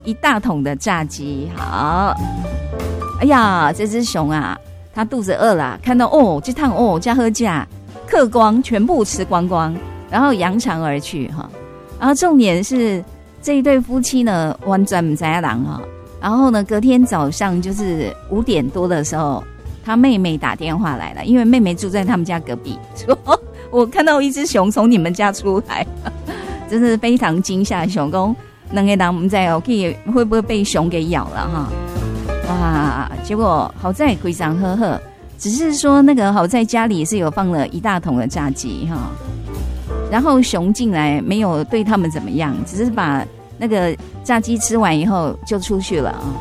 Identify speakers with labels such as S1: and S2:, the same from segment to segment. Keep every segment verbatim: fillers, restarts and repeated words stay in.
S1: 一大桶的炸鸡。好，哎呀，这只熊啊，它肚子饿了，看到哦，这趟哦加喝价，嗑光，全部吃光光，然后扬长而去哈。然后重点是这一对夫妻呢，完全不知道哈。然后呢，隔天早上就是五点多的时候，他妹妹打电话来了，因为妹妹住在他们家隔壁，说我看到一只熊从你们家出来，真是非常惊吓。熊公两个人不知道会不会被熊给咬了哈。哇！结果好在非常呵呵，只是说那个好在家里是有放了一大桶的炸鸡哈，然后熊进来没有对他们怎么样，只是把那个炸鸡吃完以后就出去了啊。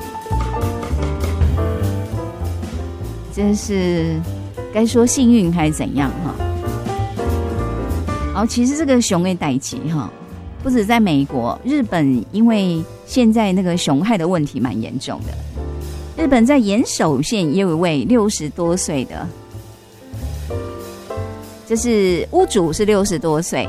S1: 真是该说幸运还是怎样哈？好，其实这个熊的代志哈，不止在美国，日本因为现在那个熊害的问题蛮严重的。日本在岩手县也有一位六十多岁的，就是屋主是六十多岁，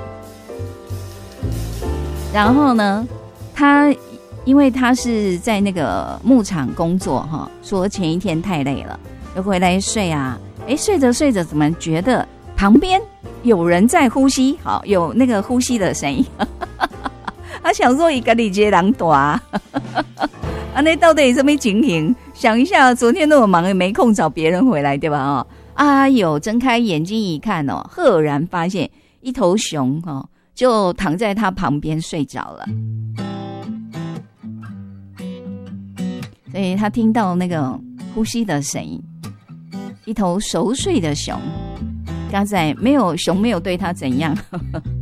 S1: 然后呢，他因为他是在那个牧场工作哈，说前一天太累了，就回来睡啊，哎，睡着睡着怎么觉得旁边有人在呼吸？好，有那个呼吸的声音。他想说一个里接狼躲啊，啊，那到底什么情形？想一下，昨天那么忙，也没空找别人回来，对吧？哦，啊有，睁开眼睛一看哦，赫然发现一头熊哦，就躺在他旁边睡着了。所以他听到那个呼吸的声音，一头熟睡的熊。刚才没有熊没有对他怎样，呵呵